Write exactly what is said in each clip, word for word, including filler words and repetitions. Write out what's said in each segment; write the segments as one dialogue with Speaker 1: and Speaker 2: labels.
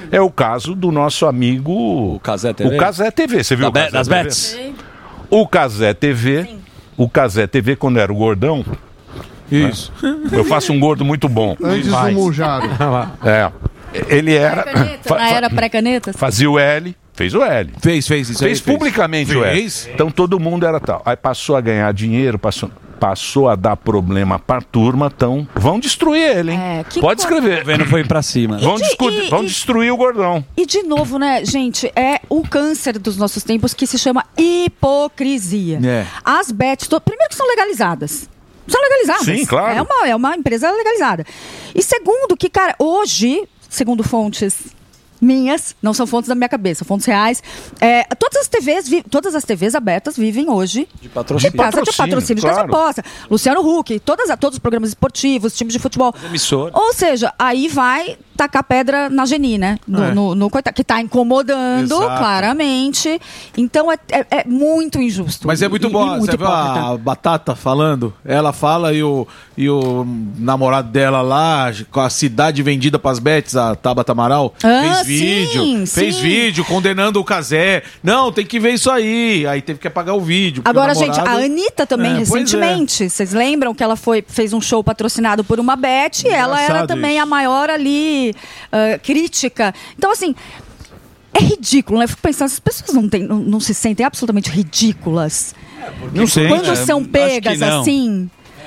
Speaker 1: É o caso do nosso amigo... O
Speaker 2: Cazé T V.
Speaker 1: O Cazé T V, você viu
Speaker 2: Da
Speaker 1: o Cazé
Speaker 2: das
Speaker 1: T V?
Speaker 2: Bets?
Speaker 1: O Cazé T V, Sim. o Cazé T V quando era o gordão...
Speaker 2: Isso.
Speaker 1: Né? Eu faço um gordo muito bom.
Speaker 3: Antes do Mujaro.
Speaker 1: É. Ele era...
Speaker 4: Caneta, na era pré-canetas?
Speaker 1: Fazia o L... Fez o L.
Speaker 2: Fez, fez isso
Speaker 1: Fez
Speaker 2: aí, fez.
Speaker 1: publicamente o L.
Speaker 2: Fez.
Speaker 1: Então todo mundo era tal. Aí passou a ganhar dinheiro, passou, passou a dar problema pra turma, então vão destruir ele, hein?
Speaker 4: É, que
Speaker 1: Pode
Speaker 4: co-
Speaker 1: escrever.
Speaker 2: O governo foi pra cima.
Speaker 1: Vão,
Speaker 4: de-
Speaker 1: discu-
Speaker 4: e-
Speaker 1: vão
Speaker 4: e-
Speaker 1: destruir o gordão.
Speaker 4: E de novo, né, gente, é o câncer dos nossos tempos que se chama hipocrisia.
Speaker 2: É.
Speaker 4: As bets, to- primeiro que são legalizadas. São legalizadas.
Speaker 1: Sim, claro.
Speaker 4: É uma, é uma empresa legalizada. E segundo que, cara, hoje, segundo fontes minhas, não são fontes da minha cabeça, fontes reais, é, todas as T Vs, vi- todas as T Vs abertas vivem hoje
Speaker 2: De patrocínio.
Speaker 4: de casa de
Speaker 1: Patrocínio,
Speaker 4: patrocínio, de
Speaker 1: claro.
Speaker 4: casa aposta. Luciano Huck, todas, a- todos os programas esportivos, times de futebol.
Speaker 2: Emissora.
Speaker 4: Ou seja, aí vai tacar pedra na Geni, né? No,
Speaker 2: É.
Speaker 4: no, no coitado, que tá incomodando,
Speaker 2: Exato.
Speaker 4: claramente. Então é, é- é muito injusto.
Speaker 2: Mas é muito
Speaker 4: E- e
Speaker 2: bom.
Speaker 4: muito
Speaker 2: Você viu
Speaker 4: hipócrita.
Speaker 2: a Batata falando? Ela fala e o, e o namorado dela lá, com a cidade vendida pras bets, a Tabata Amaral,
Speaker 4: Ah,
Speaker 2: fez vídeo.
Speaker 4: sim,
Speaker 2: fez
Speaker 4: sim.
Speaker 2: vídeo condenando o Cazé. Não, tem que ver isso aí. Aí teve que apagar o vídeo. porque
Speaker 4: Agora,
Speaker 2: o
Speaker 4: gente, a
Speaker 2: namorado-
Speaker 4: Anitta também,
Speaker 2: É, pois
Speaker 4: recentemente, vocês lembram que ela foi, fez um show patrocinado por uma bet e ela era
Speaker 2: Engraçado
Speaker 4: também
Speaker 2: isso.
Speaker 4: a maior ali ah, crítica. Então, assim, é ridículo, né? Eu fico pensando, as pessoas não, têm, não, não se sentem absolutamente ridículas.
Speaker 2: Não sei.
Speaker 4: Quando
Speaker 2: né?
Speaker 4: são
Speaker 2: Acho que
Speaker 4: pegas
Speaker 2: não.
Speaker 4: assim.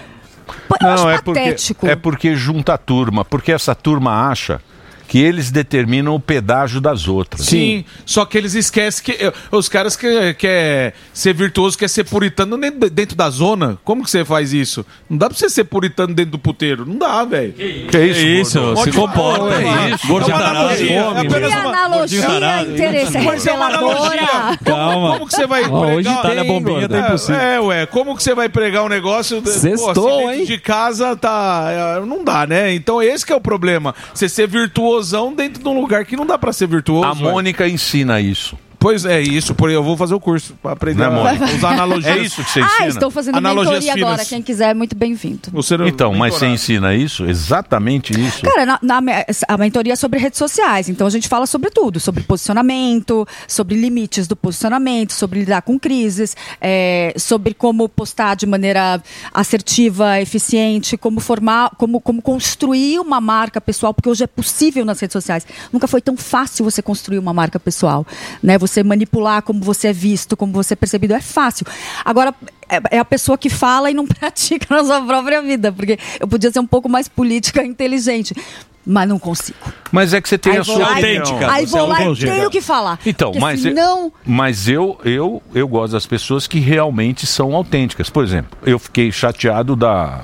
Speaker 4: Pô, eu acho
Speaker 1: Não, é porque,
Speaker 4: patético.
Speaker 1: é porque junta a turma, porque essa turma acha que eles determinam o pedágio das outras.
Speaker 2: Sim, só que eles esquecem que eh, os caras que quer ser virtuoso, quer ser puritano dentro, dentro da zona. Como que você faz isso? Não dá pra você ser puritano dentro do puteiro. Não dá, velho.
Speaker 1: Que isso,
Speaker 5: Isso,
Speaker 1: gordo?
Speaker 5: se comporta.
Speaker 2: É
Speaker 5: isso. Gordo de
Speaker 2: É uma
Speaker 5: tarado,
Speaker 2: analogia,
Speaker 5: come,
Speaker 2: é apenas
Speaker 4: Que
Speaker 2: uma-
Speaker 4: analogia
Speaker 5: tarado.
Speaker 4: interessante,
Speaker 2: Mas é uma analogia.
Speaker 4: reveladora.
Speaker 5: Calma.
Speaker 2: Como que você vai
Speaker 5: Ó, hoje
Speaker 2: pregar-
Speaker 5: Itália
Speaker 2: Tem,
Speaker 5: bombinha
Speaker 2: gordo.
Speaker 5: tá impossível.
Speaker 2: É, ué, como que você vai pregar um negócio de-
Speaker 5: Sextou,
Speaker 2: pô, se dentro
Speaker 5: hein?
Speaker 2: de casa tá, é, não dá, né? Então esse que é o problema. Você ser virtuosão dentro de um lugar que não dá pra ser virtuoso.
Speaker 1: A
Speaker 2: velho.
Speaker 1: Mônica ensina isso.
Speaker 2: Pois é, isso, por eu vou fazer o curso pra aprender
Speaker 1: Né,
Speaker 2: a
Speaker 1: Mônica?
Speaker 2: usar analogias.
Speaker 1: É isso que você ensina?
Speaker 4: Ah, estou fazendo
Speaker 2: Analogias
Speaker 4: mentoria agora.
Speaker 2: finas.
Speaker 4: Quem quiser é muito bem-vindo.
Speaker 2: Você não-
Speaker 1: Então, mas você
Speaker 2: mentorado.
Speaker 1: ensina isso? Exatamente isso?
Speaker 4: Cara, na, na me- a mentoria é sobre redes sociais, então a gente fala sobre tudo, sobre posicionamento, sobre limites do posicionamento, sobre lidar com crises, é, sobre como postar de maneira assertiva, eficiente, como formar, como, como construir uma marca pessoal, porque hoje é possível nas redes sociais. Nunca foi tão fácil você construir uma marca pessoal, né? Você manipular como você é visto, como você é percebido, é fácil. Agora, é, é a pessoa que fala e não pratica na sua própria vida, porque eu podia ser um pouco mais política e inteligente, mas não consigo.
Speaker 1: Mas é que você tem
Speaker 4: Aí
Speaker 1: a
Speaker 4: vou
Speaker 1: sua
Speaker 4: lá e-
Speaker 1: opinião.
Speaker 5: autêntica.
Speaker 4: Aí
Speaker 5: Você
Speaker 4: vou
Speaker 5: é
Speaker 4: lá e
Speaker 5: autêntica.
Speaker 4: tenho que falar.
Speaker 1: Então,
Speaker 4: porque
Speaker 1: mas,
Speaker 4: senão...
Speaker 1: eu, mas eu, eu, eu gosto das pessoas que realmente são autênticas. Por exemplo, eu fiquei chateado da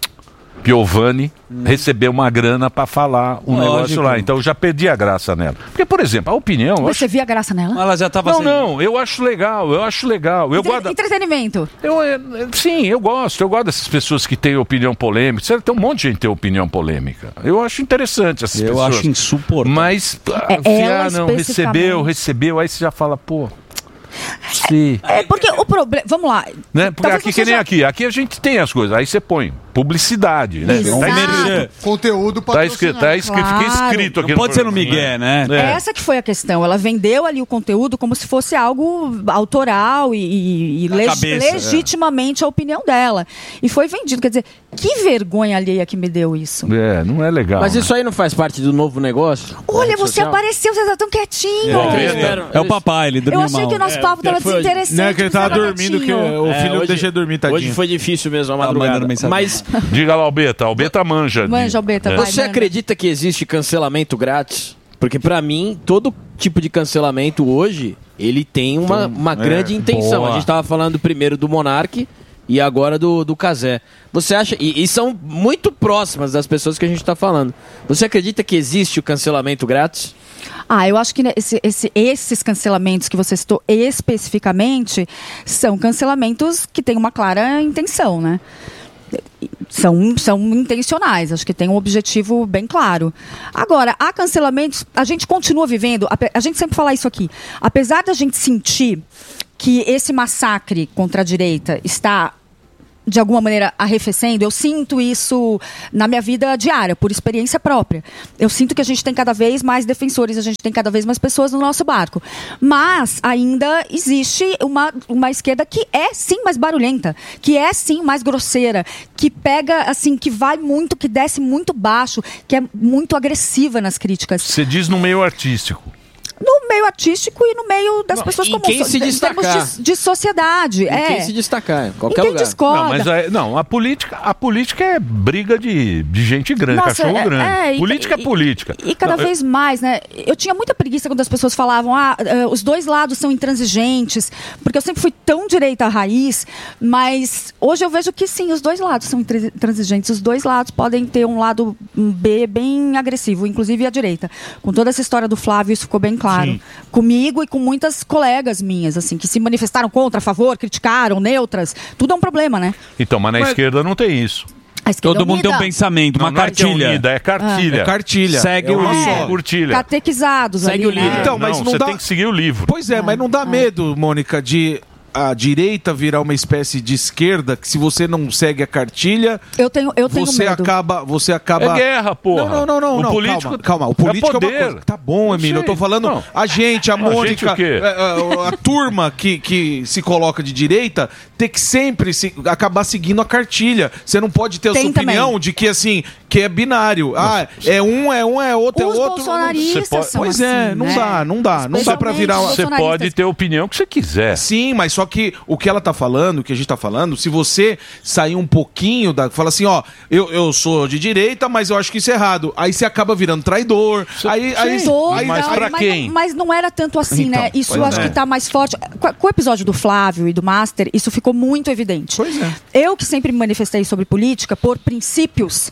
Speaker 1: Piovani receber uma grana pra falar um
Speaker 5: Lógico.
Speaker 1: negócio lá. Então eu já perdi a graça nela. Porque, por exemplo, a opinião... eu
Speaker 4: Mas
Speaker 1: acho-
Speaker 4: você via graça nela?
Speaker 5: Ela já tava
Speaker 1: Não,
Speaker 5: sem-
Speaker 1: não, eu acho legal, eu acho legal. Eu
Speaker 4: Entre-
Speaker 1: gosto...
Speaker 4: Entretenimento.
Speaker 1: Eu, é, é, sim, eu gosto. Eu gosto dessas pessoas que têm opinião polêmica. Sério, tem um monte de gente que tem opinião polêmica. Eu acho interessante essas
Speaker 5: Eu
Speaker 1: pessoas.
Speaker 5: acho insuportável.
Speaker 1: Mas, ah,
Speaker 4: É,
Speaker 1: se,
Speaker 4: ela
Speaker 1: ah, não,
Speaker 4: especificamente.
Speaker 1: recebeu, recebeu, aí você já fala, pô. Sim.
Speaker 4: É porque o problema... Vamos lá.
Speaker 1: Né? Porque
Speaker 4: Talvez
Speaker 1: aqui
Speaker 4: você
Speaker 1: que nem
Speaker 4: já-
Speaker 1: aqui. Aqui a gente tem as coisas. Aí você põe publicidade, né?
Speaker 4: Exato.
Speaker 1: Tá escrito.
Speaker 3: Conteúdo
Speaker 1: Tá escrito, tá escrito, fica
Speaker 4: Claro.
Speaker 1: escrito aqui
Speaker 5: Não pode ser no
Speaker 1: programa.
Speaker 5: Miguel, né?
Speaker 1: É.
Speaker 4: Essa que foi a questão. Ela vendeu ali o conteúdo como se fosse algo autoral e, e- e
Speaker 5: Da
Speaker 4: leg-
Speaker 5: cabeça,
Speaker 4: legitimamente a opinião dela. E foi vendido. Quer dizer, que vergonha alheia que me deu isso.
Speaker 1: É, não é legal.
Speaker 6: Mas
Speaker 1: né?
Speaker 6: isso aí não faz parte do novo negócio?
Speaker 4: Olha,
Speaker 6: Rede
Speaker 4: você
Speaker 6: social?
Speaker 4: apareceu, você tá tão quietinho.
Speaker 5: É, é o papai, ele
Speaker 4: Eu
Speaker 5: dormiu
Speaker 4: achei
Speaker 5: mal.
Speaker 4: que o nosso
Speaker 6: É,
Speaker 4: papo tava
Speaker 6: foi hoje.
Speaker 4: desinteressante.
Speaker 2: Não é que ele
Speaker 4: você
Speaker 2: tava
Speaker 4: tava
Speaker 2: dormindo, que
Speaker 4: quietinho.
Speaker 2: o
Speaker 6: É,
Speaker 2: filho
Speaker 6: hoje-
Speaker 2: deixa ele dormir, tadinho.
Speaker 6: Hoje foi difícil mesmo a
Speaker 5: A mãe
Speaker 6: madrugada.
Speaker 5: também sabe.
Speaker 6: Mas
Speaker 1: Diga lá, Albeta. Albeta manja. de-
Speaker 4: Manja, Albeta,
Speaker 1: É.
Speaker 4: vai.
Speaker 6: você
Speaker 4: manda.
Speaker 6: acredita que existe cancelamento grátis? Porque pra mim, todo tipo de cancelamento hoje, ele tem uma, uma grande intenção.
Speaker 5: boa.
Speaker 6: A gente tava falando primeiro do Monark e agora do, do Cazé. Você acha... E, e são muito próximas das pessoas que a gente tá falando. Você acredita que existe o cancelamento grátis?
Speaker 4: Ah, eu acho que né, esse- esse- esses cancelamentos que você citou especificamente são cancelamentos que têm uma clara intenção, né? São, são intencionais, acho que tem um objetivo bem claro. Agora, há cancelamentos, a gente continua vivendo, ape- a gente sempre fala isso aqui, apesar da gente sentir que esse massacre contra a direita está de alguma maneira, arrefecendo. Eu sinto isso na minha vida diária, por experiência própria. Eu sinto que a gente tem cada vez mais defensores, a gente tem cada vez mais pessoas no nosso barco. Mas ainda existe uma, uma esquerda que é, sim, mais barulhenta, que é, sim, mais grosseira, que pega, assim, que vai muito, que desce muito baixo, que é muito agressiva nas críticas.
Speaker 1: Você diz no meio artístico.
Speaker 4: No meio artístico e no meio das
Speaker 6: Não,
Speaker 4: pessoas
Speaker 6: em
Speaker 4: comuns.
Speaker 6: quem se
Speaker 4: em
Speaker 6: destacar.
Speaker 4: termos de, de sociedade.
Speaker 6: Em
Speaker 4: é.
Speaker 6: quem se destacar, em qualquer
Speaker 4: Em quem
Speaker 6: lugar.
Speaker 4: discorda.
Speaker 1: Não, mas é, não, a política, a política é briga de, de gente grande,
Speaker 4: Nossa,
Speaker 1: cachorro
Speaker 4: é-
Speaker 1: grande.
Speaker 4: é, e-
Speaker 1: política
Speaker 4: e-
Speaker 1: é política.
Speaker 4: E cada
Speaker 1: Não, eu-
Speaker 4: vez mais, né? Eu tinha muita preguiça quando as pessoas falavam, ah, eh, os dois lados são intransigentes, porque eu sempre fui tão direita à raiz, mas hoje eu vejo que sim, os dois lados são intran- intransigentes, os dois lados podem ter um lado B bem agressivo, inclusive a direita. Com toda essa história do Flávio, isso ficou bem claro.
Speaker 1: Sim.
Speaker 4: Comigo e com muitas colegas minhas, assim, que se manifestaram contra, a favor, criticaram, neutras. Tudo é um problema, né?
Speaker 1: Então, mas na
Speaker 2: Mas-
Speaker 1: esquerda não tem isso.
Speaker 4: A esquerda
Speaker 5: Todo mundo tem um
Speaker 4: unida,
Speaker 5: pensamento, uma
Speaker 1: Não, não é que é
Speaker 5: cartilha.
Speaker 1: unida, é cartilha.
Speaker 2: É cartilha.
Speaker 5: Segue
Speaker 2: é
Speaker 5: o
Speaker 2: uma
Speaker 5: livro.
Speaker 2: só.
Speaker 1: Curtilha.
Speaker 4: catequizados
Speaker 6: Segue
Speaker 4: ali,
Speaker 6: o livro.
Speaker 4: né?
Speaker 2: Então, mas não
Speaker 1: você
Speaker 2: dá-
Speaker 1: tem que seguir o livro.
Speaker 2: Pois é, mas não dá medo, Mônica, de a direita virar uma espécie de esquerda que se você não segue a cartilha,
Speaker 4: Eu tenho, eu tenho
Speaker 2: você
Speaker 4: medo.
Speaker 2: acaba, você acaba
Speaker 1: É guerra, porra.
Speaker 2: Não, não, não, não,
Speaker 1: O
Speaker 2: não,
Speaker 1: político-
Speaker 2: calma, calma, o político é,
Speaker 1: é
Speaker 2: uma
Speaker 1: poder.
Speaker 2: coisa. Tá bom,
Speaker 1: Eu
Speaker 2: Emílio, eu tô
Speaker 1: sei.
Speaker 2: falando
Speaker 1: Não.
Speaker 2: a gente, a Mônica,
Speaker 1: gente o quê?
Speaker 2: é, é, a, turma que, que se coloca de direita, ter que sempre se, acabar seguindo a cartilha. Você não pode ter a
Speaker 4: Tem
Speaker 2: sua opinião
Speaker 4: também.
Speaker 2: de que assim, que é binário. Ah, é um, é um, é outro,
Speaker 4: Os
Speaker 2: é outro.
Speaker 4: bolsonaristas
Speaker 1: Você pode-
Speaker 4: são
Speaker 2: Pois
Speaker 4: assim,
Speaker 2: é, não
Speaker 4: né?
Speaker 2: dá, não dá, não dá pra virar uma...
Speaker 1: Você
Speaker 4: bolsonaristas.
Speaker 1: pode ter a opinião que você quiser.
Speaker 2: Sim, mas só que o que ela tá falando, o que a gente tá falando, se você sair um pouquinho da. Fala assim, ó, eu, eu sou de direita, mas eu acho que isso é errado. Aí você acaba virando traidor. Aí, aí,
Speaker 4: Toda,
Speaker 2: aí,
Speaker 1: mas pra
Speaker 4: mas
Speaker 1: quem?
Speaker 4: Não, mas não era tanto assim,
Speaker 2: Então,
Speaker 4: né? Isso
Speaker 2: pois
Speaker 4: eu acho
Speaker 2: é.
Speaker 4: que tá mais forte. Com, com o episódio do Flávio e do Master, isso ficou muito evidente.
Speaker 2: Pois é.
Speaker 4: Eu que sempre me manifestei sobre política, por princípios,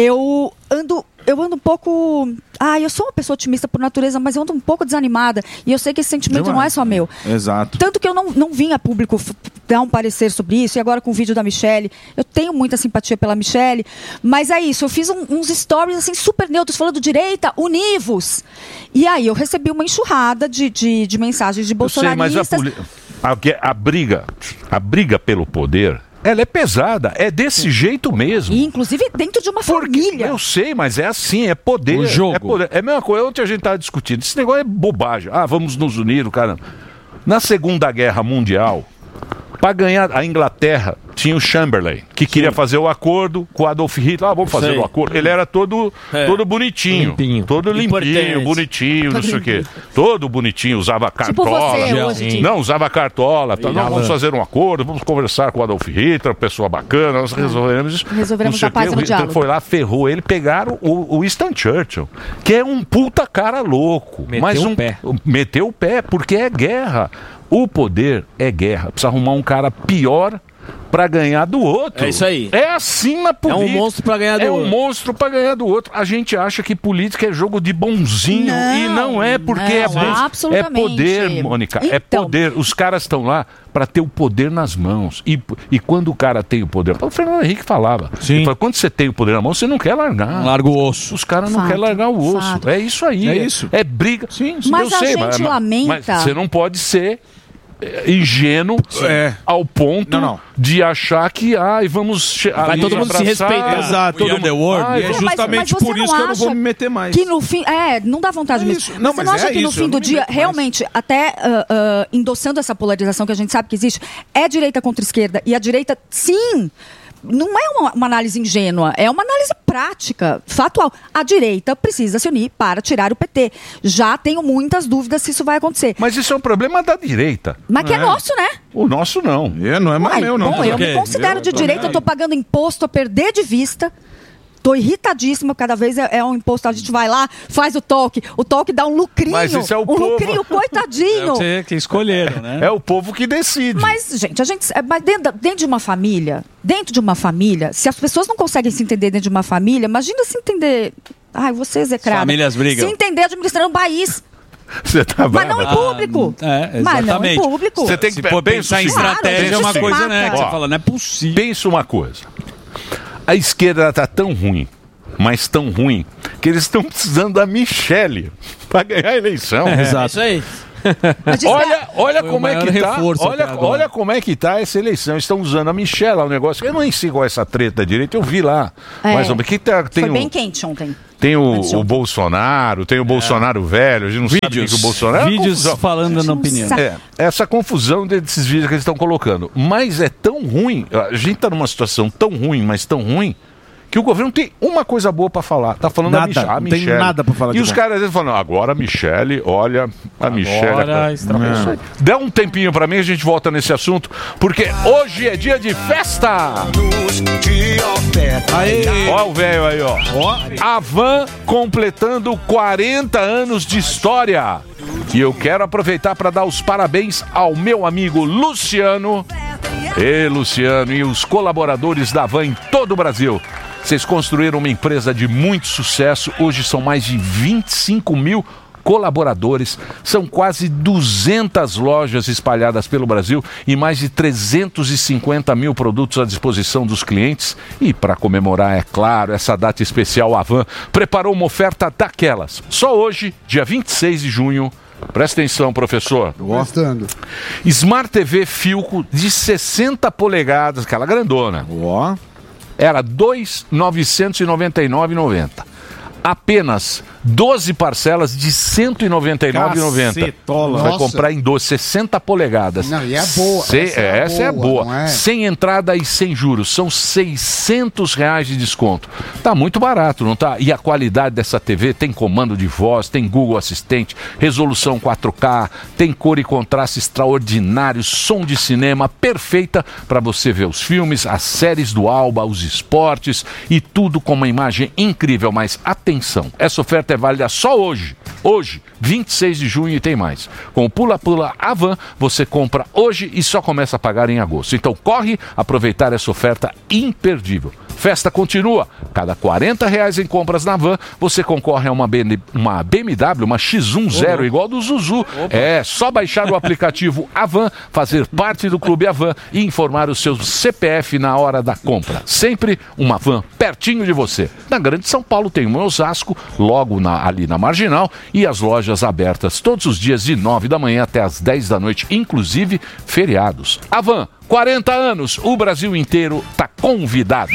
Speaker 4: eu ando. Eu ando um pouco. Ah, eu sou uma pessoa otimista por natureza, mas eu ando um pouco desanimada. E eu sei que esse sentimento
Speaker 2: Demais.
Speaker 4: não é só meu.
Speaker 2: Exato.
Speaker 4: Tanto que eu não, não vim a público f- dar um parecer sobre isso, e agora com o vídeo da Michelle, eu tenho muita simpatia pela Michelle, mas é isso, eu fiz um- uns stories assim super neutros, falando direita, univos. E aí eu recebi uma enxurrada de, de, de mensagens de
Speaker 1: Eu sei, mas
Speaker 4: bolsonaristas.
Speaker 1: a, poli- a, gue- a briga, a briga pelo poder, ela é pesada, é desse jeito mesmo.
Speaker 4: E inclusive dentro de uma
Speaker 1: Porque,
Speaker 4: família.
Speaker 1: eu sei, mas é assim, é poder.
Speaker 5: O jogo.
Speaker 1: É poder. É a mesma coisa, ontem a gente estava discutindo. Esse negócio é bobagem. Ah, vamos nos unir, cara. Na Segunda Guerra Mundial, para ganhar a Inglaterra, tinha o Chamberlain, que queria fazer o acordo com o Adolf Hitler. Ah, vamos fazer
Speaker 6: Sei.
Speaker 1: o acordo. Ele era todo,
Speaker 6: É.
Speaker 1: todo bonitinho.
Speaker 5: Limpinho.
Speaker 1: Todo limpinho,
Speaker 6: Importante.
Speaker 1: bonitinho, não sei o quê. Todo bonitinho, usava
Speaker 4: Tipo
Speaker 1: cartola.
Speaker 4: você hoje, Tim.
Speaker 1: Não, usava cartola. Tá, não, vamos fazer um acordo, vamos conversar com o Adolf Hitler, pessoa bacana, nós resolveremos isso.
Speaker 4: Resolveremos
Speaker 1: Não sei
Speaker 4: a paz
Speaker 1: o quê.
Speaker 4: no
Speaker 1: O Hitler
Speaker 4: diálogo.
Speaker 1: foi lá, ferrou ele, pegaram o, o Winston Churchill, que é um puta cara louco.
Speaker 5: Meteu
Speaker 1: mas
Speaker 5: o
Speaker 1: um,
Speaker 5: pé.
Speaker 1: Meteu o pé, porque é guerra. O poder é guerra. Precisa arrumar um cara pior pra ganhar do outro.
Speaker 6: É isso aí.
Speaker 1: É assim na política.
Speaker 6: É um monstro pra ganhar do
Speaker 1: É um
Speaker 6: outro.
Speaker 1: monstro pra ganhar do outro. A gente acha que política é jogo de bonzinho
Speaker 4: Não,
Speaker 1: e não é, porque é
Speaker 4: não,
Speaker 1: bom. É
Speaker 4: absolutamente.
Speaker 1: poder, Mônica. É
Speaker 4: Então.
Speaker 1: poder. Os caras estão lá pra ter o poder nas mãos. E, e quando o cara tem o poder, o Fernando Henrique falava.
Speaker 2: Sim.
Speaker 1: Ele fala, quando você tem o poder na mão, você não quer largar.
Speaker 5: Larga o osso.
Speaker 1: Os caras não
Speaker 4: Fato,
Speaker 1: querem largar o osso.
Speaker 4: fato.
Speaker 1: É isso aí.
Speaker 2: É isso.
Speaker 1: É briga.
Speaker 2: Sim, sim.
Speaker 4: Mas
Speaker 1: Eu
Speaker 4: a
Speaker 1: sei,
Speaker 4: gente
Speaker 1: mas, mas-
Speaker 4: lamenta.
Speaker 1: mas você não pode ser é, ingênuo
Speaker 2: É.
Speaker 1: ao ponto
Speaker 2: Não, não.
Speaker 1: de achar que ai, vamos che-
Speaker 6: Vai
Speaker 1: ali
Speaker 6: todo mundo se
Speaker 1: abraçar.
Speaker 6: respeitar.
Speaker 2: Exato.
Speaker 5: We are the world.
Speaker 1: Ai,
Speaker 2: E é
Speaker 4: Mas-
Speaker 2: justamente
Speaker 4: mas você
Speaker 2: por isso
Speaker 4: não
Speaker 2: que eu não vou
Speaker 4: acha
Speaker 2: me meter mais.
Speaker 4: Que no fim. É, não dá vontade
Speaker 2: É
Speaker 4: mesmo.
Speaker 2: isso. Não,
Speaker 4: Você
Speaker 2: mas
Speaker 4: não acha
Speaker 2: é
Speaker 4: que no
Speaker 2: isso, eu
Speaker 4: fim
Speaker 2: não
Speaker 4: do
Speaker 2: me
Speaker 4: dia,
Speaker 2: meto mais.
Speaker 4: realmente, até ah, ah, endossando essa polarização que a gente sabe que existe, é direita contra esquerda. E a direita, sim. Não é uma, uma análise ingênua, é uma análise prática, factual. A direita precisa se unir para tirar o P T. Já tenho muitas dúvidas se isso vai acontecer.
Speaker 1: Mas isso é um problema da direita.
Speaker 4: Mas que é, nosso, né?
Speaker 1: O nosso não.
Speaker 2: É, não é mais
Speaker 4: Uai,
Speaker 2: meu, não.
Speaker 4: bom, eu
Speaker 5: quê?
Speaker 4: me considero
Speaker 2: Eu
Speaker 4: de
Speaker 2: tô
Speaker 4: direita,
Speaker 2: nem
Speaker 4: eu tô
Speaker 2: aí.
Speaker 4: pagando imposto a perder de vista. Tô irritadíssima, cada vez é, é um imposto, a gente vai lá, faz o toque, o toque dá um lucrinho,
Speaker 1: Mas isso é o
Speaker 4: um
Speaker 1: povo.
Speaker 4: lucrinho,
Speaker 5: É o
Speaker 4: coitadinho.
Speaker 5: que, você- que escolheram, né?
Speaker 1: É o povo que decide.
Speaker 4: Mas, gente, a gente. é, Mas dentro, da- dentro de uma família, dentro de uma família, se as pessoas não conseguem se entender dentro de uma família, imagina se entender. Ai, você, execrado.
Speaker 5: Famílias brigam.
Speaker 4: Se entender administrando um país.
Speaker 1: Você tá
Speaker 4: Mas não
Speaker 1: brava?
Speaker 4: em público.
Speaker 5: É,
Speaker 4: Mas não em
Speaker 5: exatamente.
Speaker 4: público.
Speaker 1: Você tem que
Speaker 5: Se for
Speaker 1: pensa
Speaker 5: pensar em
Speaker 1: o seguinte.
Speaker 5: estratégia,
Speaker 4: Claro,
Speaker 5: é uma
Speaker 4: isso se
Speaker 5: coisa, né?
Speaker 4: mata.
Speaker 5: Que você
Speaker 1: Ó,
Speaker 5: fala, não é possível.
Speaker 1: Pensa uma coisa. A esquerda tá tão ruim, mas tão ruim, que eles estão precisando da Michelle para ganhar a eleição.
Speaker 6: É isso aí.
Speaker 1: Olha, olha
Speaker 6: Foi o
Speaker 1: como é
Speaker 6: maior
Speaker 1: que tá.
Speaker 6: reforço
Speaker 1: Olha,
Speaker 6: até agora.
Speaker 1: olha como é que tá essa eleição. Estão usando a Michelle, o negócio. Eu nem sei qual é essa treta direito, eu vi lá.
Speaker 4: É.
Speaker 1: Mas que tá, tem
Speaker 4: Foi
Speaker 1: o,
Speaker 4: bem quente ontem.
Speaker 1: tem o,
Speaker 4: Antes de
Speaker 1: o
Speaker 4: ontem.
Speaker 1: Bolsonaro, tem o Bolsonaro velho, a gente não sabe o que que o Bolsonaro... É uma
Speaker 5: Vídeos
Speaker 1: confusão.
Speaker 5: falando na opinião.
Speaker 4: Sa-
Speaker 1: É, essa confusão desses vídeos que eles estão colocando. Mas é tão ruim, a gente tá numa situação tão ruim, mas tão ruim, que o governo tem uma coisa boa pra falar. Tá falando
Speaker 2: Nada,
Speaker 1: a, Mich a
Speaker 2: não tem
Speaker 1: Michelle.
Speaker 2: nada pra falar
Speaker 1: E
Speaker 2: de
Speaker 1: os
Speaker 2: bom.
Speaker 1: caras às vezes falam, agora a Michelle, olha, a Michelle...
Speaker 5: Agora extrapolou.
Speaker 1: Dá um tempinho pra mim, a gente volta nesse assunto, porque hoje é dia de festa! Ó o velho aí, ó. A Van completando quarenta anos de história. E eu quero aproveitar para dar os parabéns ao meu amigo Luciano. E Luciano e os colaboradores da Van em todo o Brasil. Vocês construíram uma empresa de muito sucesso. Hoje são mais de vinte e cinco mil colaboradores, são quase duzentas lojas espalhadas pelo Brasil e mais de trezentos e cinquenta mil produtos à disposição dos clientes. E para comemorar, é claro, essa data especial, a Van preparou uma oferta daquelas. Só hoje, dia vinte e seis de junho, presta atenção, professor.
Speaker 3: Gostando.
Speaker 1: Smart T V Philco de sessenta polegadas, aquela grandona.
Speaker 2: Ó.
Speaker 1: Era dois mil novecentos e noventa e nove reais e noventa centavos. Apenas doze parcelas de cento e noventa e nove reais e noventa centavos.
Speaker 2: Cacetola.
Speaker 1: Vai
Speaker 3: Nossa.
Speaker 1: comprar em doze, sessenta polegadas.
Speaker 3: Não, e é boa.
Speaker 1: Se-
Speaker 3: Essa é
Speaker 1: essa é
Speaker 3: boa,
Speaker 1: boa.
Speaker 3: não é?
Speaker 1: Sem entrada e sem juros. São seiscentos reais de desconto. Tá muito barato, não tá? E a qualidade dessa T V tem comando de voz, tem Google Assistente, resolução quatro K, tem cor e contraste extraordinário, som de cinema perfeita para você ver os filmes, as séries do Alba, os esportes e tudo com uma imagem incrível. Mas atenção, essa oferta é válida só hoje. Hoje, vinte e seis de junho, e tem mais. Com o Pula Pula Avan, você compra hoje e só começa a pagar em agosto. Então corre aproveitar essa oferta imperdível. Festa continua. Cada quarenta reais em compras na Van, você concorre a uma B M, uma B M W, uma X um zero, igual do Zuzu. É só baixar o aplicativo Avan, fazer parte do Clube Avan e informar o seu C P F na hora da compra. Sempre uma Van pertinho de você. Na Grande São Paulo tem um em Osasco, logo na- ali na Marginal, e as lojas abertas todos os dias de nove da manhã até as dez da noite, inclusive feriados. Avan, quarenta anos, o Brasil inteiro tá convidado.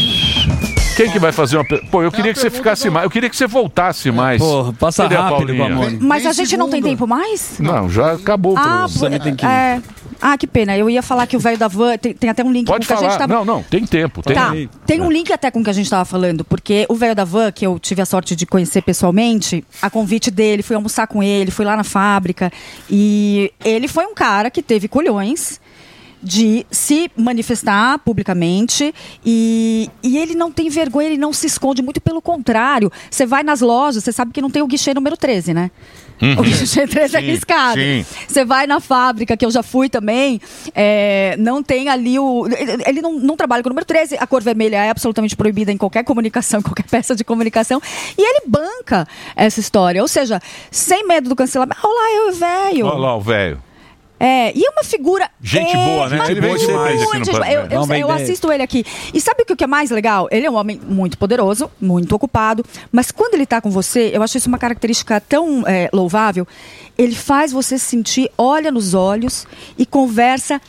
Speaker 1: Quem que vai fazer uma... per- Pô, eu queria que você ficasse mais, eu queria que você voltasse mais.
Speaker 5: Porra, passa
Speaker 1: Cadê a
Speaker 5: rápido
Speaker 1: Paulinha?
Speaker 5: com a Mônica.
Speaker 4: Mas
Speaker 3: Vem
Speaker 4: a gente não tem
Speaker 3: segundo.
Speaker 4: tempo mais?
Speaker 1: Não, já acabou o
Speaker 4: Ah,
Speaker 1: programa.
Speaker 4: bo-
Speaker 5: Samir tem que ir.
Speaker 4: é. Ah, que pena. Eu ia falar que o velho da Van tem, tem até um link
Speaker 1: Pode
Speaker 4: com o que a gente
Speaker 1: falar.
Speaker 4: tava...
Speaker 1: Não, não, tem tempo. Tem...
Speaker 4: Tá, tem um link até com o que a gente estava falando, porque o velho da Van, que eu tive a sorte de conhecer pessoalmente, a convite dele, fui almoçar com ele, fui lá na fábrica, e ele foi um cara que teve colhões de se manifestar publicamente e, e ele não tem vergonha, ele não se esconde, muito pelo contrário. Você vai nas lojas, você sabe que não tem o guichê número treze, né? O guichê treze é
Speaker 1: Sim,
Speaker 4: arriscado.
Speaker 1: sim.
Speaker 4: Você vai na fábrica, que eu já fui também, é, não tem ali o... Ele ele não, não trabalha com o número treze, a cor vermelha é absolutamente proibida em qualquer comunicação, qualquer peça de comunicação, e ele banca essa história, ou seja, sem medo do cancelamento. Olha lá, eu e o velho.
Speaker 1: Olha lá o velho.
Speaker 4: É, e é uma figura.
Speaker 1: Gente
Speaker 4: é,
Speaker 1: boa, né?
Speaker 4: mas
Speaker 1: Ele veio
Speaker 4: muito,
Speaker 1: demais aqui no
Speaker 4: muito,
Speaker 1: programa.
Speaker 4: eu, eu,
Speaker 5: Não, bem
Speaker 4: eu
Speaker 5: ideia.
Speaker 4: assisto ele aqui. E sabe o que o que é mais legal? Ele é um homem muito poderoso, muito ocupado, mas quando ele tá com você, eu acho isso uma característica tão é, louvável. Ele faz você se sentir, olha nos olhos e conversa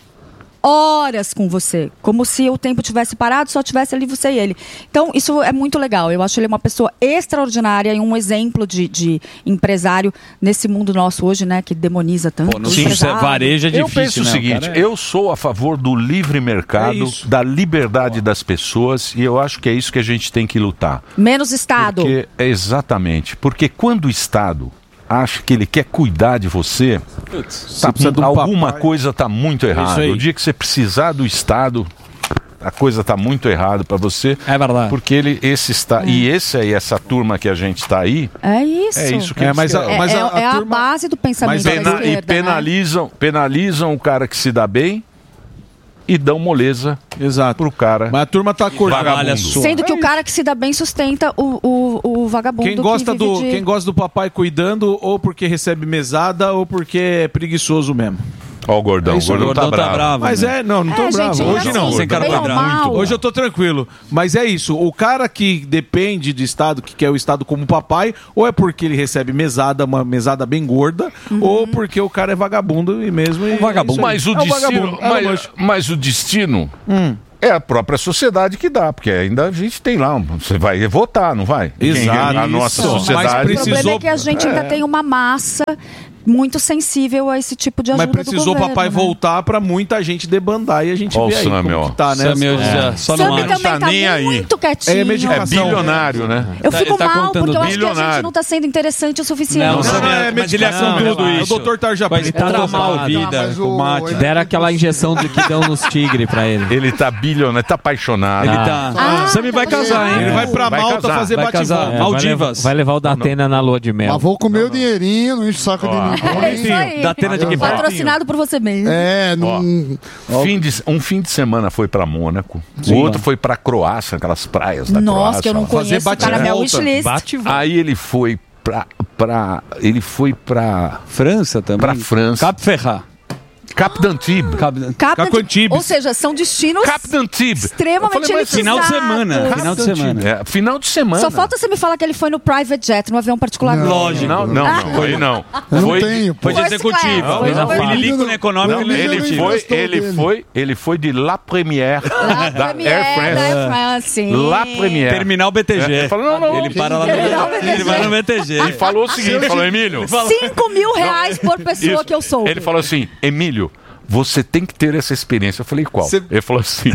Speaker 4: horas com você, como se o tempo tivesse parado, só tivesse ali você e ele. Então, isso é muito legal. Eu acho ele uma pessoa extraordinária e um exemplo de, de empresário nesse mundo nosso hoje, né, que demoniza tanto.
Speaker 5: Pô, no
Speaker 4: o
Speaker 5: sim,
Speaker 4: empresário.
Speaker 5: varejo é
Speaker 1: Eu
Speaker 5: difícil,
Speaker 1: penso o
Speaker 5: né?
Speaker 1: seguinte,
Speaker 5: cara é-
Speaker 1: eu sou a favor do livre mercado,
Speaker 2: É isso.
Speaker 1: da liberdade das pessoas, e eu acho que é isso que a gente tem que lutar.
Speaker 4: Menos Estado.
Speaker 1: Porque, exatamente, porque quando o Estado acha que ele quer cuidar de você, tá-
Speaker 2: precisa de um
Speaker 1: alguma
Speaker 2: papai.
Speaker 1: coisa está muito errada.
Speaker 5: aí.
Speaker 1: O dia que você precisar do Estado, a coisa está muito errada para você.
Speaker 5: É verdade.
Speaker 1: Porque ele, esse está, e esse aí, essa turma que a gente está aí,
Speaker 4: É isso.
Speaker 1: é isso que
Speaker 2: É,
Speaker 1: eles
Speaker 2: mas a-
Speaker 1: querem.
Speaker 4: É,
Speaker 2: Mas
Speaker 4: é-
Speaker 2: a- a
Speaker 4: é a
Speaker 2: turma-
Speaker 4: base do pensamento
Speaker 2: mas
Speaker 4: da
Speaker 1: Pena-
Speaker 4: esquerda,
Speaker 1: e
Speaker 4: né?
Speaker 1: penalizam, penalizam o cara que se dá bem e dão moleza
Speaker 2: Exato.
Speaker 1: pro cara.
Speaker 2: Mas a turma tá acordando.
Speaker 1: Vagabundo.
Speaker 5: só.
Speaker 4: Sendo que
Speaker 2: É
Speaker 4: o cara que se dá bem sustenta o, o, o vagabundo
Speaker 2: Quem gosta,
Speaker 4: que vive
Speaker 2: do,
Speaker 4: de...
Speaker 2: quem gosta do papai cuidando, ou porque recebe mesada, ou porque é preguiçoso mesmo.
Speaker 1: Ó o gordão,
Speaker 2: É isso,
Speaker 1: o gordão,
Speaker 2: o gordão
Speaker 1: tá,
Speaker 2: tá
Speaker 1: bravo.
Speaker 2: bravo, Mas né? é, não, não tô
Speaker 4: É,
Speaker 2: bravo.
Speaker 4: gente,
Speaker 2: Hoje não.
Speaker 4: assim,
Speaker 2: Sem
Speaker 4: bem ou
Speaker 2: carboidrato.
Speaker 4: mal.
Speaker 2: Hoje eu tô tranquilo. Mas é isso. O cara que depende de Estado, que quer o Estado como papai, ou é porque ele recebe mesada, uma mesada bem gorda,
Speaker 4: Uhum.
Speaker 2: ou porque o cara é vagabundo e mesmo. E
Speaker 1: vagabundo. Mas o
Speaker 2: é um
Speaker 1: destino,
Speaker 2: vagabundo. É um
Speaker 1: mas,
Speaker 2: lanche.
Speaker 1: mas o destino
Speaker 2: Hum.
Speaker 1: é a própria sociedade que dá, porque ainda a gente tem lá, você vai votar, não vai?
Speaker 2: Exato.
Speaker 1: Quem- a nossa
Speaker 2: Isso.
Speaker 1: sociedade.
Speaker 2: Mas
Speaker 4: O
Speaker 2: precisou-
Speaker 4: problema é que a gente ainda
Speaker 1: É.
Speaker 4: tem uma massa muito sensível a esse tipo de ajuda
Speaker 2: Mas precisou o
Speaker 4: do governo,
Speaker 2: papai
Speaker 4: né?
Speaker 2: voltar pra muita gente debandar e a gente
Speaker 1: Ó o
Speaker 2: vê aí
Speaker 1: Sammy,
Speaker 2: como
Speaker 1: ó.
Speaker 2: que tá, né?
Speaker 5: Sammy, eu já- só não
Speaker 4: Sammy
Speaker 5: acho.
Speaker 4: também
Speaker 1: Tá
Speaker 4: tá
Speaker 1: nem aí.
Speaker 4: muito quietinho.
Speaker 2: É
Speaker 1: É
Speaker 2: medicação.
Speaker 1: bilionário, né?
Speaker 4: Eu
Speaker 5: Tá-
Speaker 4: fico
Speaker 5: ele tá
Speaker 4: mal,
Speaker 5: contando
Speaker 4: porque eu acho que a
Speaker 1: bilionário.
Speaker 4: gente não tá sendo interessante o suficiente.
Speaker 5: Não,
Speaker 2: Não,
Speaker 5: Sammy,
Speaker 2: não, é
Speaker 5: mas ele é
Speaker 2: medicação,
Speaker 5: com tudo
Speaker 2: é o
Speaker 5: isso.
Speaker 2: doutor Tarja
Speaker 5: Mas
Speaker 2: Preta.
Speaker 5: ele tá
Speaker 2: Tá
Speaker 5: mal
Speaker 2: mal.
Speaker 5: vida,
Speaker 3: mas
Speaker 5: com
Speaker 3: o-
Speaker 5: mate.
Speaker 3: ele-
Speaker 7: Deram aquela injeção de que dão nos tigres pra ele.
Speaker 1: Ele tá bilionário, tá apaixonado.
Speaker 5: Ele tá.
Speaker 4: Ah,
Speaker 5: Sammy vai
Speaker 4: tá
Speaker 5: casar, hein?
Speaker 2: Ele vai pra
Speaker 1: Vai
Speaker 2: Malta
Speaker 1: casar,
Speaker 2: fazer
Speaker 5: vai casar.
Speaker 2: bate-volta.
Speaker 5: É,
Speaker 7: Vai levar,
Speaker 5: Maldivas.
Speaker 7: vai levar o Datena na lua de mel.
Speaker 3: Mas vou comer o dinheirinho, não enche o saco de ninguém.
Speaker 4: É isso aí.
Speaker 5: Datena de que
Speaker 4: Patrocinado por você mesmo.
Speaker 3: É, não.
Speaker 1: Fim de- um fim de semana foi pra Mônaco, o outro foi pra Croácia, aquelas praias da
Speaker 4: Nossa,
Speaker 1: Croácia.
Speaker 4: que eu não
Speaker 1: lá.
Speaker 2: Fazer
Speaker 4: conheço, tá na minha
Speaker 2: bate-volta.
Speaker 4: wishlist.
Speaker 5: Bate e volta.
Speaker 1: Aí ele foi pra, pra ele foi pra
Speaker 5: França também.
Speaker 1: pra França.
Speaker 5: Cap Ferrat.
Speaker 1: Cap d'Antibes.
Speaker 5: Cap...
Speaker 4: Captain-
Speaker 2: Cacontibes.
Speaker 4: Ou seja, são destinos
Speaker 1: Cap d'Antibes.
Speaker 4: extremamente
Speaker 1: Eu falei, mas
Speaker 5: Final de
Speaker 4: elitizados.
Speaker 5: semana. Final de semana.
Speaker 1: É, final de semana.
Speaker 4: Só falta você me falar que ele foi no private jet, no avião particular. dele.
Speaker 5: Lógico.
Speaker 1: Não, não, não, aí não.
Speaker 3: Eu não
Speaker 1: Foi,
Speaker 3: tenho, pô.
Speaker 5: Foi de
Speaker 4: First
Speaker 5: executivo.
Speaker 4: class.
Speaker 5: Fez a
Speaker 4: Foi-
Speaker 5: filha líquido no econômico
Speaker 1: não,
Speaker 5: e
Speaker 1: ele
Speaker 5: executivo.
Speaker 1: foi,
Speaker 3: Gostou
Speaker 1: ele
Speaker 3: dele.
Speaker 1: foi, ele foi de La Première
Speaker 4: La
Speaker 1: da
Speaker 4: Première
Speaker 1: Air France.
Speaker 4: da Air France, sim.
Speaker 1: La Première.
Speaker 5: Terminal B T G.
Speaker 1: É, falou, não, não.
Speaker 5: Ele para lá no
Speaker 4: Terminal B T G.
Speaker 5: Ele vai no B T G.
Speaker 1: E falou o seguinte, falou, Emílio.
Speaker 4: Cinco mil reais por pessoa
Speaker 1: Isso.
Speaker 4: que eu sou.
Speaker 1: Ele falou assim, Emílio, você tem que ter essa experiência. Eu falei, qual?
Speaker 5: Cê-
Speaker 1: Ele falou assim,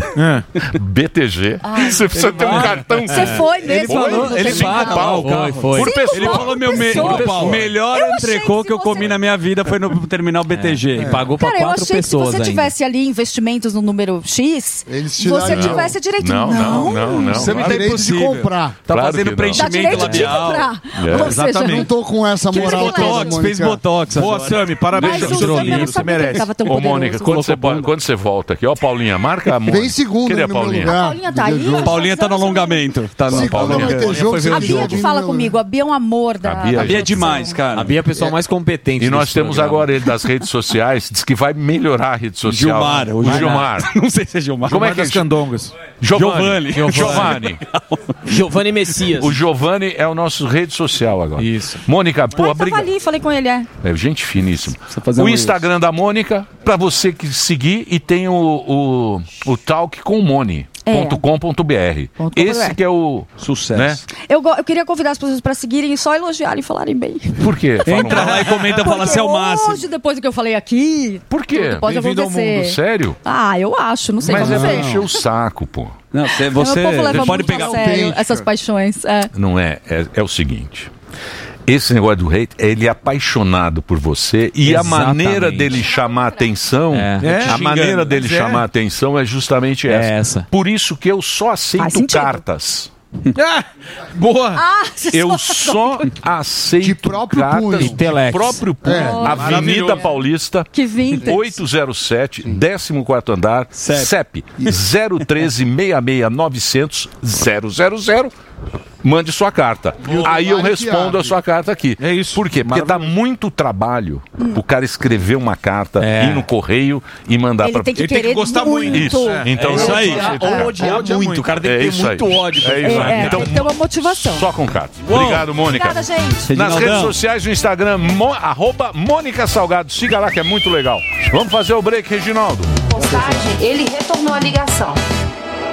Speaker 1: B T G. Você precisa ter um cartão.
Speaker 4: Você foi mesmo?
Speaker 5: Ele falou,
Speaker 4: Você
Speaker 5: ele
Speaker 4: foi?
Speaker 5: paga
Speaker 1: pau.
Speaker 5: lá o carro.
Speaker 7: Foi, foi.
Speaker 1: Por
Speaker 4: Cinco
Speaker 1: pessoa.
Speaker 5: Ele falou, meu me-
Speaker 4: Por
Speaker 1: pessoa.
Speaker 5: o melhor
Speaker 4: Eu achei
Speaker 5: entrecô
Speaker 4: que
Speaker 5: que eu
Speaker 4: você-
Speaker 5: comi na minha vida foi no terminal B T G.
Speaker 7: E pagou pra
Speaker 4: Cara, eu
Speaker 7: quatro
Speaker 4: achei que se
Speaker 7: pessoas
Speaker 4: você
Speaker 7: ainda.
Speaker 4: tivesse ali investimentos no número X,
Speaker 3: Eles tiraram-
Speaker 4: você
Speaker 3: Não.
Speaker 4: tivesse direito.
Speaker 1: Não, não, não, não.
Speaker 3: Você me
Speaker 5: Tá
Speaker 3: tem direito
Speaker 5: impossível.
Speaker 3: de comprar.
Speaker 5: Tá
Speaker 1: Claro
Speaker 5: fazendo
Speaker 1: que não.
Speaker 4: Dá
Speaker 5: preenchimento
Speaker 4: direito de
Speaker 5: labial.
Speaker 4: comprar.
Speaker 1: É,
Speaker 4: Ou seja,
Speaker 2: exatamente.
Speaker 3: Não tô com essa
Speaker 5: Fez
Speaker 3: moral toda,
Speaker 5: botox, fez
Speaker 3: Mônica.
Speaker 5: botox.
Speaker 2: Boa,
Speaker 5: agora.
Speaker 2: Sammy, parabéns.
Speaker 4: mas o
Speaker 2: pelo
Speaker 4: Sammy eu não
Speaker 2: livro, você
Speaker 4: sabia que ele
Speaker 2: merece.
Speaker 4: tava tão
Speaker 1: Ô,
Speaker 4: poderoso.
Speaker 1: Mônica, quando você, pode- quando você volta aqui, ó, Paulinha, marca a Mônica.
Speaker 3: Vem segundo
Speaker 1: Cadê
Speaker 3: aí
Speaker 1: a
Speaker 3: no meu
Speaker 1: Paulinha?
Speaker 3: lugar.
Speaker 4: Paulinha tá aí?
Speaker 3: Jogo.
Speaker 5: Paulinha tá no alongamento. Tá no
Speaker 3: Segunda
Speaker 1: Paulinha.
Speaker 3: vai ter
Speaker 5: Paulinha
Speaker 3: jogo.
Speaker 5: foi ver
Speaker 3: você
Speaker 4: A
Speaker 5: o
Speaker 4: Bia
Speaker 5: jogo.
Speaker 4: que fala comigo, a Bia é um amor da.
Speaker 1: A Bia-
Speaker 5: A Bia é demais, cara.
Speaker 7: A Bia é a pessoa mais competente.
Speaker 1: E nós
Speaker 7: desse
Speaker 1: temos
Speaker 7: programa.
Speaker 1: agora ele das redes sociais, diz que vai melhorar a rede social.
Speaker 5: Gilmar.
Speaker 1: O Gilmar.
Speaker 5: Não sei se é Gilmar.
Speaker 1: Como é
Speaker 2: Gilmar
Speaker 1: que é?
Speaker 2: das Candongas.
Speaker 1: Giovanni.
Speaker 5: Giovanni.
Speaker 1: Giovanni.
Speaker 6: Giovanni Messias.
Speaker 1: O Giovanni é o nosso rede social agora.
Speaker 5: Isso.
Speaker 1: Mônica, pô,
Speaker 4: Ah, tava
Speaker 1: obrigado.
Speaker 4: ali, falei com ele, é.
Speaker 1: É, gente finíssima.
Speaker 5: fazer
Speaker 1: O
Speaker 5: um
Speaker 1: Instagram da Mônica, pra você que seguir, e tem o, o, o Talk com Moni.
Speaker 4: É.
Speaker 1: .com.br.
Speaker 4: Ponto
Speaker 1: Esse
Speaker 4: com.
Speaker 1: que é o
Speaker 5: Sucesso.
Speaker 1: né?
Speaker 4: Eu, go- eu queria convidar as pessoas pra seguirem e só elogiarem e falarem bem.
Speaker 1: Por quê? Fala
Speaker 5: Entra
Speaker 1: mal.
Speaker 5: lá e comenta, fala se é o máximo.
Speaker 4: Hoje, depois do que eu falei aqui,
Speaker 1: Por quê?
Speaker 4: tudo pode
Speaker 2: Bem-vindo ao
Speaker 4: acontecer.
Speaker 2: mundo,
Speaker 1: Sério?
Speaker 4: Ah, eu acho, não sei
Speaker 1: Mas é
Speaker 4: como
Speaker 1: pra
Speaker 4: você.
Speaker 1: encher o saco, pô.
Speaker 5: Não, você,
Speaker 4: Você
Speaker 5: você,
Speaker 4: o povo leva
Speaker 5: você pode
Speaker 4: muito
Speaker 5: pegar
Speaker 4: a
Speaker 5: o
Speaker 4: sério
Speaker 3: peixe,
Speaker 4: essas
Speaker 3: cara.
Speaker 4: paixões. É.
Speaker 1: Não é, é, é o seguinte. Esse negócio do hate, ele é apaixonado por você e a
Speaker 7: Exatamente.
Speaker 1: maneira dele chamar atenção,
Speaker 7: É.
Speaker 2: É,
Speaker 1: a
Speaker 2: xingando,
Speaker 1: maneira dele
Speaker 2: mas é.
Speaker 1: chamar atenção é justamente essa.
Speaker 7: É essa.
Speaker 1: Por isso que eu só
Speaker 4: Faz
Speaker 1: aceito
Speaker 4: sentido.
Speaker 1: cartas.
Speaker 2: Ah, boa.
Speaker 4: Ah,
Speaker 1: Eu só aceito
Speaker 3: De próprio
Speaker 1: cartas
Speaker 3: punho.
Speaker 1: de
Speaker 7: Telex.
Speaker 1: próprio punho.
Speaker 3: É.
Speaker 1: Avenida
Speaker 2: Maravilhoso.
Speaker 1: Paulista,
Speaker 4: que vintage.
Speaker 1: oito zero sete, décimo quarto andar,
Speaker 5: C E
Speaker 1: C E P zero um três seis seis nove zero zero zero zero zero. Mande sua carta. Aí eu
Speaker 3: Vale que
Speaker 1: respondo
Speaker 3: abre.
Speaker 1: a sua carta aqui.
Speaker 2: É isso.
Speaker 1: Por quê? Porque dá muito trabalho o cara escrever uma carta,
Speaker 7: É.
Speaker 1: ir no correio e mandar
Speaker 4: Ele
Speaker 1: para
Speaker 4: tem que
Speaker 2: Ele tem que
Speaker 4: querer
Speaker 2: gostar muito.
Speaker 1: Isso.
Speaker 2: É.
Speaker 1: Então
Speaker 5: É isso
Speaker 1: eu
Speaker 5: aí.
Speaker 1: só aceito
Speaker 5: Ou
Speaker 1: carta.
Speaker 5: odiar
Speaker 2: Odia
Speaker 5: muito.
Speaker 2: muito.
Speaker 5: O cara tem
Speaker 1: É
Speaker 5: que ter
Speaker 1: isso aí.
Speaker 5: muito ódio.
Speaker 1: É
Speaker 4: É,
Speaker 1: isso aí.
Speaker 4: é,
Speaker 1: Então,
Speaker 4: tem que ter uma motivação.
Speaker 1: só com carta. Obrigado, Mônica.
Speaker 4: Obrigada, gente.
Speaker 1: Nas
Speaker 5: Reginaldão.
Speaker 1: redes sociais, no Instagram, mo, arroba Mônica Salgado. Siga lá que é muito legal. Vamos fazer o break, Reginaldo.
Speaker 8: Postagem, ele retornou a ligação.